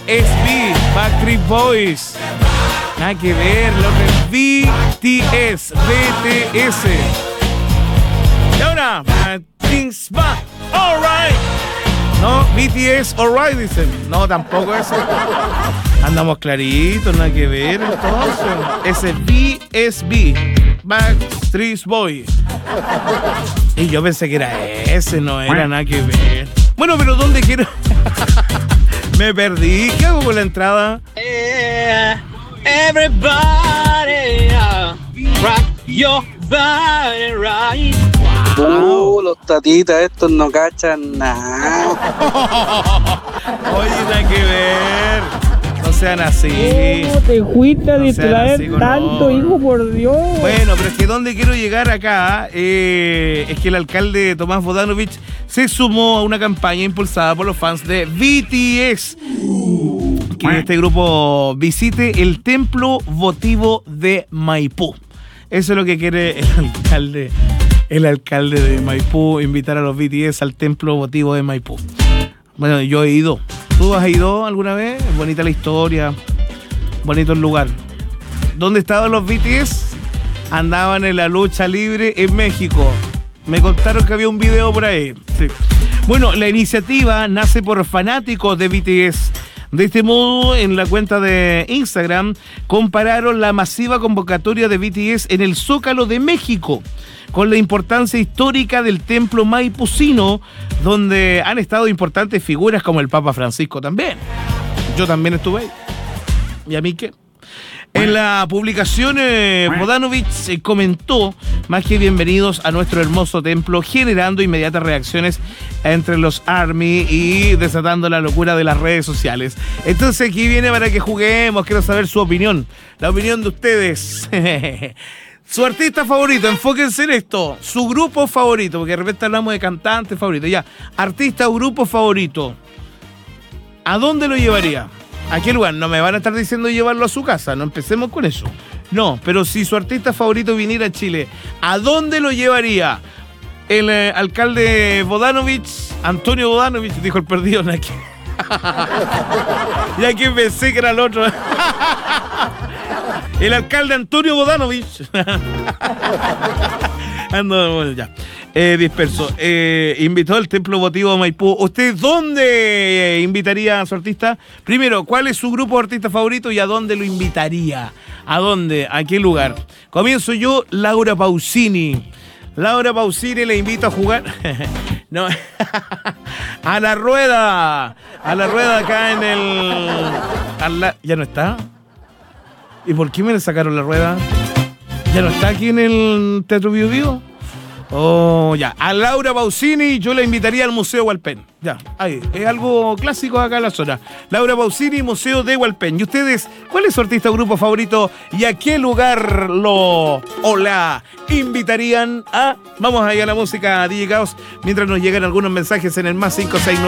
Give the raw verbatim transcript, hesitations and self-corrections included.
S B, Backstreet Boys. Nada que ver, lo que es B T S, B T S. Y ahora, Things Back, alright. No, B T S, alright, dicen. No, tampoco eso. Andamos claritos, nada que ver, entonces. Ese B S B, Backstreet Boys. Y yo pensé que era ese, no era nada que ver. Bueno, pero ¿dónde quiero? Me perdí. ¿Qué hago con la entrada? Yeah, everybody, uh, rock your body right. Uh, los tatitas estos no cachan nada. Oye, nada que ver. No sean así. ¿Cómo te fuiste a No sean así distraer con tanto, no. hijo, por Dios? Bueno, pero es que donde quiero llegar acá eh, es que el alcalde Tomás Bodanovich se sumó a una campaña impulsada por los fans de B T S. Que este grupo visite el templo votivo de Maipú. Eso es lo que quiere el alcalde, el alcalde de Maipú, invitar a los B T S al templo votivo de Maipú. Bueno, yo he ido. ¿Tú has ido alguna vez? Bonita la historia, bonito el lugar. ¿Dónde estaban los B T S? Andaban en la lucha libre en México. Me contaron que había un video por ahí. Sí. Bueno, la iniciativa nace por fanáticos de B T S. De este modo, en la cuenta de Instagram, compararon la masiva convocatoria de B T S en el Zócalo de México con la importancia histórica del templo maipucino, donde han estado importantes figuras como el Papa Francisco también. Yo también estuve ahí. ¿Y a mí qué? En la publicación, eh, Bodanovich eh, comentó más que bienvenidos a nuestro hermoso templo, generando inmediatas reacciones entre los ARMY y desatando la locura de las redes sociales. Entonces aquí viene para que juguemos, quiero saber su opinión, la opinión de ustedes. Su artista favorito, enfóquense en esto, su grupo favorito, porque de repente hablamos de cantantes favoritos. Ya, artista o grupo favorito, ¿a dónde lo llevaría? ¿A qué lugar? No me van a estar diciendo llevarlo a su casa, no empecemos con eso. No, pero si su artista favorito viniera a Chile, ¿a dónde lo llevaría? El eh, alcalde Bodanovich, Antonio Bodanovich, dijo el perdido. Aquí. Y aquí pensé que era el otro. El alcalde Antonio Bodanovich. Ando, bueno, ya. Eh, disperso. Eh, invitó al templo votivo de Maipú. ¿Usted dónde invitaría a su artista? Primero, ¿cuál es su grupo de artistas favorito y a dónde lo invitaría? ¿A dónde? ¿A qué lugar? Comienzo yo, Laura Pausini. Laura Pausini le invito a jugar. No. A la rueda. A la rueda acá en el. A la... ¿Ya no está? ¿Y por qué me le sacaron la rueda? ¿Ya no está aquí en el Teatro Bio Bio? Oh, ya. A Laura Pausini yo la invitaría al Museo Hualpén. Ya, ahí. Es algo clásico acá en la zona. Laura Pausini, Museo de Hualpén. ¿Y ustedes, cuál es su artista o grupo favorito y a qué lugar lo o la invitarían a? Vamos ahí a la música D J Caos mientras nos llegan algunos mensajes en el más cinco seis nueve.